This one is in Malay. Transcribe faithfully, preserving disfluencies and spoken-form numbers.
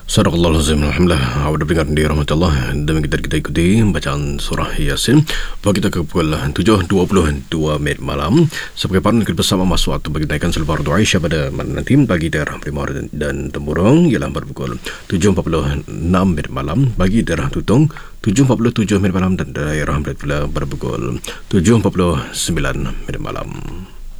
Sadaqallahu azim. Alhamdulillah. Awak dah dengar di rahmatullah. Demi kita kita ikuti bacaan surah Yasin. Bagi kita ke pukul tujuh dua puluh dua minit malam. Sebagai partner kita bersama masuk waktu bagi naikkan selebar doa Aisyah pada nanti bagi daerah Primor dan Temburong ialah pada pukul tujuh empat puluh enam minit malam. Bagi daerah Tutong tujuh empat puluh tujuh minit malam dan daerah Perlis pada pukul tujuh empat puluh sembilan minit malam.